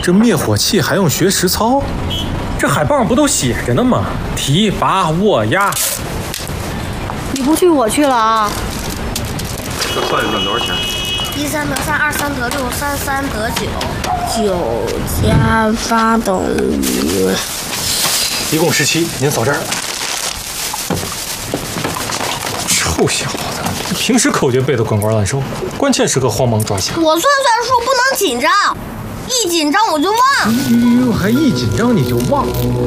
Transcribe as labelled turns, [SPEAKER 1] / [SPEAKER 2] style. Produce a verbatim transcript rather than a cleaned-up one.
[SPEAKER 1] 这灭火器还用学实操？这海报上不都写着呢吗？提拔握压。
[SPEAKER 2] 你不去我去了啊！
[SPEAKER 3] 这算一算多少钱？
[SPEAKER 4] 一三得三，二三得六，三三得九，
[SPEAKER 2] 九加八等于
[SPEAKER 1] 一共十七，您扫这儿。臭小子，平时口诀背得滚瓜烂熟，关键时刻慌忙抓瞎。
[SPEAKER 4] 我算算数不能紧张，一紧张我就忘。
[SPEAKER 1] 哟，还一紧张你就忘。